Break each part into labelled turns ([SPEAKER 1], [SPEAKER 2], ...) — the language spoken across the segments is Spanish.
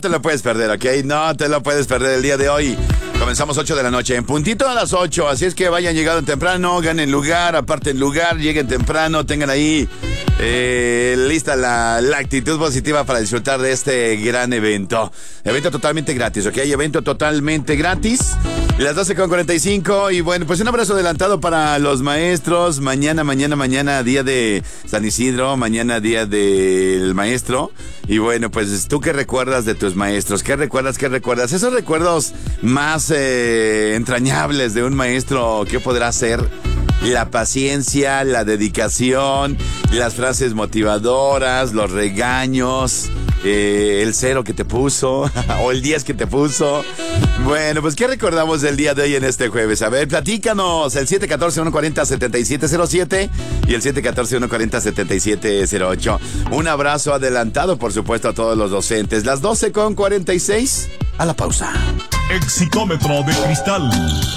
[SPEAKER 1] te lo puedes perder, ¿ok? No te lo puedes perder el día de hoy. Comenzamos 8 de la noche, en puntito a las 8. Así es que vayan llegando temprano, ganen lugar, aparten lugar, lleguen temprano, tengan ahí lista la actitud positiva para disfrutar de este gran evento. Evento totalmente gratis, ¿ok? Evento totalmente gratis. Las 12:45 y bueno, pues un abrazo adelantado para los maestros. Mañana, día de San Isidro, mañana día del maestro. Y bueno, pues tú qué recuerdas de tus maestros, qué recuerdas, esos recuerdos más entrañables de un maestro, ¿qué podrá ser? La paciencia, la dedicación, las frases motivadoras, los regaños, el 0 que te puso o el 10 que te puso. Bueno, pues ¿qué recordamos del día de hoy en este jueves? A ver, platícanos, el 714-140-7707 y el 714-140-7708. Un abrazo adelantado, por supuesto, a todos los docentes. Las 12:46, a la pausa.
[SPEAKER 2] Exicómetro de cristal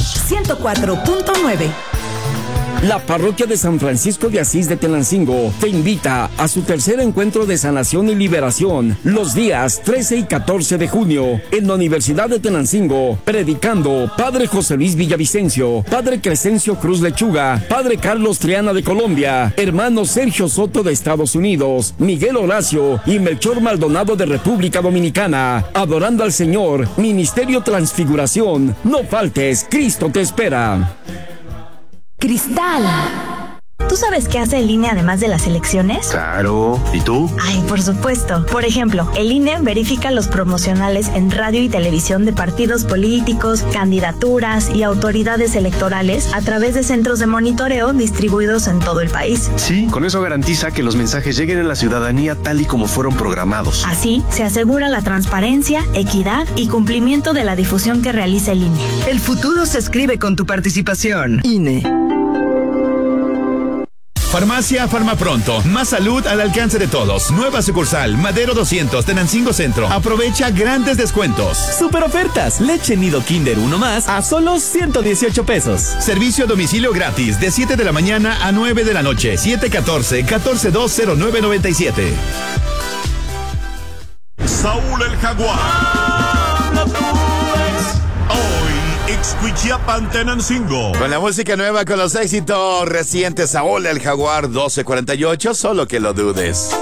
[SPEAKER 3] 104.9.
[SPEAKER 4] La parroquia de San Francisco de Asís de Tenancingo te invita a su tercer encuentro de sanación y liberación los días 13 y 14 de junio en la Universidad de Tenancingo, predicando Padre José Luis Villavicencio, Padre Crescencio Cruz Lechuga, Padre Carlos Triana de Colombia, hermano Sergio Soto de Estados Unidos, Miguel Horacio y Melchor Maldonado de República Dominicana, adorando al Señor, Ministerio Transfiguración. No faltes, Cristo te espera.
[SPEAKER 3] Cristal. ¿Tú sabes qué hace el INE además de las elecciones?
[SPEAKER 5] Claro. ¿Y tú?
[SPEAKER 3] Ay, por supuesto. Por ejemplo, el INE verifica los promocionales en radio y televisión de partidos políticos, candidaturas y autoridades electorales a través de centros de monitoreo distribuidos en todo el país.
[SPEAKER 5] Sí, con eso garantiza que los mensajes lleguen a la ciudadanía tal y como fueron programados.
[SPEAKER 3] Así, se asegura la transparencia, equidad y cumplimiento de la difusión que realiza el INE.
[SPEAKER 6] El futuro se escribe con tu participación. INE.
[SPEAKER 7] Farmacia Farmapronto, más salud al alcance de todos. Nueva sucursal, Madero 200, Tenancingo Centro. Aprovecha grandes descuentos.
[SPEAKER 8] Super ofertas, leche nido Kinder 1 más a solo 118 pesos.
[SPEAKER 7] Servicio a domicilio gratis de 7 de la mañana a 9 de la noche. 714-1420997.
[SPEAKER 2] Saúl el Jaguar. Ixcuichiapan, Tenancingo.
[SPEAKER 1] Con la música nueva, con los éxitos recientes, Saúl el Jaguar 1248, solo que lo dudes.